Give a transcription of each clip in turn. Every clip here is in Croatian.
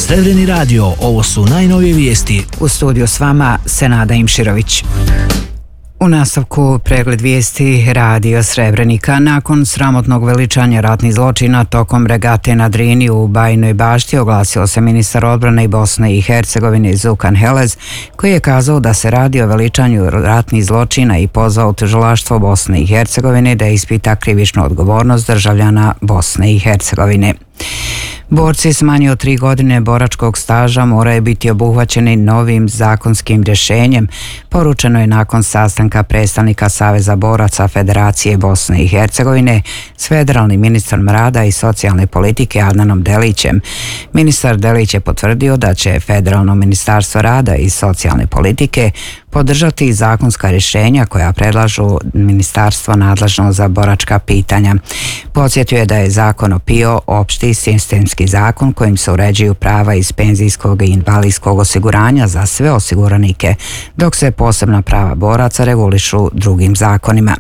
Srebreni radio, ovo su najnovije vijesti. U studiju s vama Senada Imširović. U nastavku pregled vijesti Radio Srebrenika. Nakon sramotnog veličanja ratnih zločina tokom regate na Drini u Bajinoj Bašti oglasio se ministar odbrane i Bosne i Hercegovine Zukan Helez, koji je kazao da se radi o veličanju ratnih zločina i pozvao tužilaštvo Bosne i Hercegovine da ispita krivičnu odgovornost državljana Bosne i Hercegovine. Borci s manje od 3 godine boračkog staža moraju biti obuhvaćeni novim zakonskim rješenjem, poručeno je nakon sastanka predstavnika Saveza boraca Federacije Bosne i Hercegovine s federalnim ministrom rada i socijalne politike Adnanom Delićem. Ministar Delić je potvrdio da će Federalno ministarstvo rada i socijalne politike podržati zakonska rješenja koja predlažu ministarstvo nadležno za boračka pitanja. Podsjetio je da je zakon o PIO opšti sistemski zakon kojim se uređuju prava iz penzijskog i invalidskog osiguranja za sve osiguranike, dok se posebna prava boraca regulišu drugim zakonima.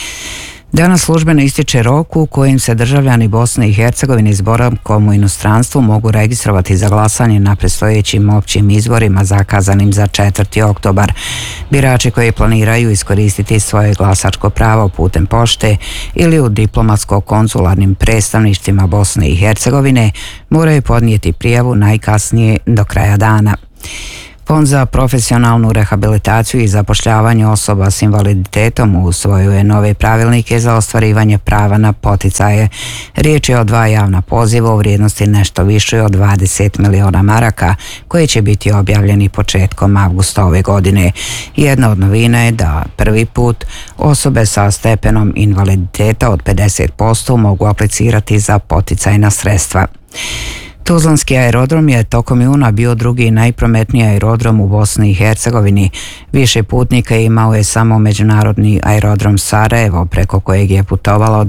Danas službeno ističe rok u kojim se državljani Bosne i Hercegovine s boravkom u inostranstvu mogu registrovati za glasanje na predstojećim općim izborima zakazanim za 4. oktobar. Birači koji planiraju iskoristiti svoje glasačko pravo putem pošte ili u diplomatsko-konzularnim predstavništvima Bosne i Hercegovine moraju podnijeti prijavu najkasnije do kraja dana. Fond za profesionalnu rehabilitaciju i zapošljavanje osoba s invaliditetom usvojuje nove pravilnike za ostvarivanje prava na poticaje. Riječ je o 2 javna poziva u vrijednosti nešto više od 20 miliona maraka koji će biti objavljeni početkom avgusta ove godine. Jedna od novina je da prvi put osobe sa stepenom invaliditeta od 50% mogu aplicirati za poticajna sredstva. Tuzlanski aerodrom je tokom juna bio drugi najprometniji aerodrom u Bosni i Hercegovini. Više putnika imao je samo međunarodni aerodrom Sarajevo, preko kojeg je putovalo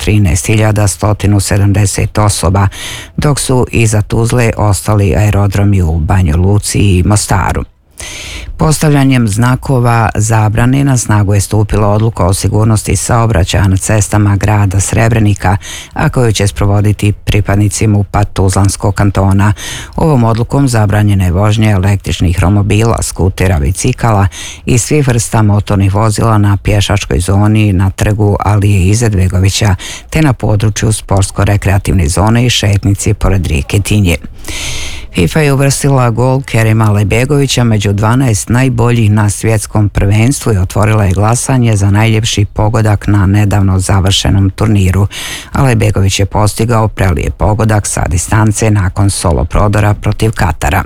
213.170 osoba, dok su iza Tuzle ostali aerodromi u Banjoj Luci i Mostaru. Postavljanjem znakova zabrane na snagu je stupila odluka o sigurnosti saobraćaja na cestama grada Srebrenika, a koju će sprovoditi pripadnici MUP-a Tuzlanskog kantona. Ovom odlukom zabranjena je vožnja električnih romobila, skutera, bicikala i svih vrsta motornih vozila na pješačkoj zoni na trgu Alije Izetbegovića, te na području sportsko-rekreativne zone i šetnici pored rijeke Tinje. FIFA je uvrstila gol Kerima Alejbegovića među 12 najboljih na svjetskom prvenstvu i otvorila je glasanje za najljepši pogodak na nedavno završenom turniru. Alejbegović je postigao prelijep pogodak sa distance nakon solo prodora protiv Katara.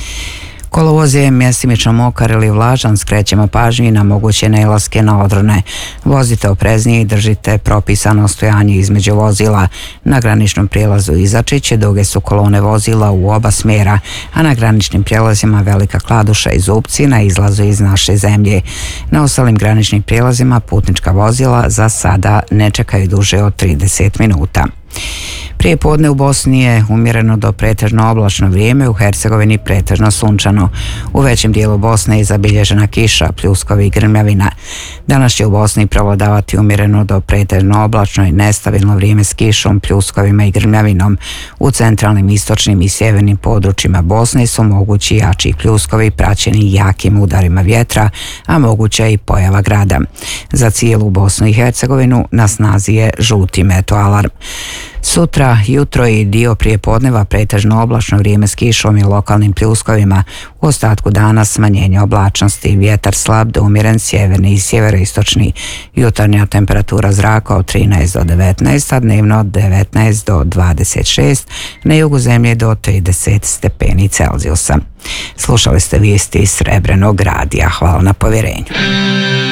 Kolovoz je mjestimično mokar ili vlažan, skrećemo pažnju na moguće nailaske na odrone. Vozite opreznije i držite propisano stojanje između vozila. Na graničnom prijelazu Izačić duge su kolone vozila u oba smjera, a na graničnim prijelazima Velika Kladuša i Zupci na izlazu iz naše zemlje. Na ostalim graničnim prijelazima putnička vozila za sada ne čekaju duže od 30 minuta. Prije podne u Bosni je umjereno do pretežno oblačno vrijeme, u Hercegovini pretežno sunčano. U većem dijelu Bosne je zabilježena kiša, pljuskovi i grmljavina. Danas će u Bosni prevladavati umjereno do pretežno oblačno i nestabilno vrijeme s kišom, pljuskovima i grmljavinom. U centralnim, istočnim i sjevernim područjima Bosne su mogući jači pljuskovi praćeni jakim udarima vjetra, a moguća i pojava grada. Za cijelu Bosnu i Hercegovinu na snazi je žuti meteoalarm. Sutra, jutro i dio prije podneva pretežno oblačno vrijeme s kišom i lokalnim pljuskovima. U ostatku dana smanjenje oblačnosti, vjetar slab do umjeren sjeverni i sjeveroistočni. Jutarnja temperatura zraka od 13 do 19, a dnevno od 19 do 26, na jugu zemlje do 30 stepeni Celzijusa. Slušali ste vijesti iz Srebrenog radija. Hvala na povjerenju.